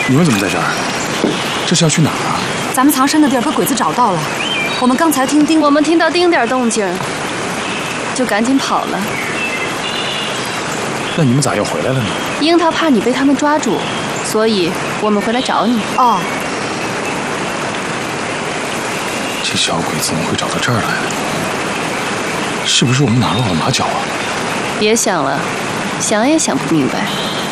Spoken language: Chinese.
你们怎么在这儿？这是要去哪儿啊？ 咱们藏身的地儿被鬼子找到了。我们刚才听到丁点动静，就赶紧跑了。 那你们咋又回来了呢？ 樱桃怕你被他们抓住，所以我们回来找你。哦。 这小鬼怎么会找到这儿来？是不是我们哪露了马脚啊？ 别想了，想也想不明白。